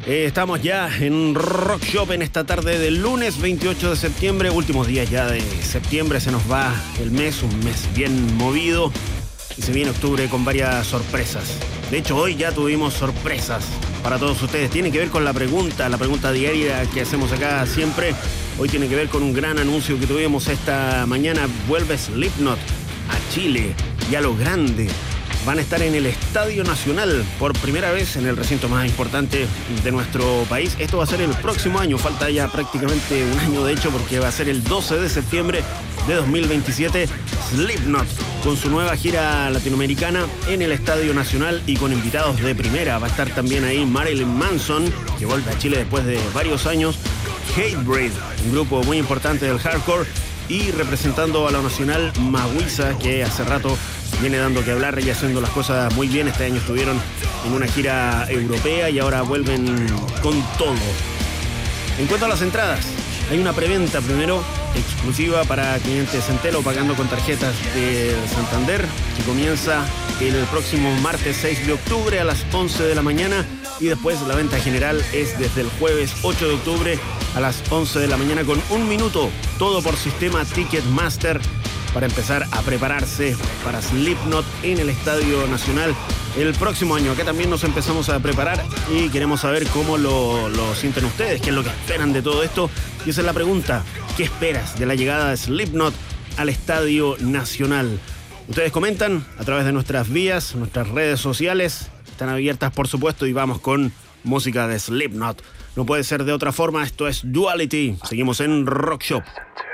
Estamos ya en Rock Shop en esta tarde del lunes 28 de septiembre, últimos días ya de septiembre, se nos va el mes, un mes bien movido y se viene octubre con varias sorpresas. De hecho, hoy ya tuvimos sorpresas para todos ustedes. Tiene que ver con la pregunta diaria que hacemos acá siempre. Hoy tiene que ver con un gran anuncio que tuvimos esta mañana. Vuelve Slipknot a Chile y a lo grande. Van a estar en el Estadio Nacional por primera vez en el recinto más importante de nuestro país. Esto va a ser el próximo año, falta ya prácticamente un año de hecho, porque va a ser el 12 de septiembre de 2027. Slipknot con su nueva gira latinoamericana en el Estadio Nacional y con invitados de primera. Va a estar también ahí Marilyn Manson, que vuelve a Chile después de varios años. Hatebreed, un grupo muy importante del hardcore, y representando a la nacional Mawisa, que hace rato viene dando que hablar y haciendo las cosas muy bien. Este año estuvieron en una gira europea y ahora vuelven con todo. En cuanto a las entradas, hay una preventa primero exclusiva para clientes Entelo pagando con tarjetas de Santander, que comienza el próximo martes 6 de octubre a las 11 de la mañana, y después la venta general es desde el jueves 8 de octubre a las 11 de la mañana con un minuto, todo por sistema Ticketmaster, para empezar a prepararse para Slipknot en el Estadio Nacional el próximo año. Acá también nos empezamos a preparar y queremos saber cómo lo sienten ustedes, qué es lo que esperan de todo esto. Y esa es la pregunta: ¿qué esperas de la llegada de Slipknot al Estadio Nacional? Ustedes comentan a través de nuestras vías, nuestras redes sociales, están abiertas por supuesto, y vamos con música de Slipknot. No puede ser de otra forma, esto es Duality. Seguimos en Rock Shop.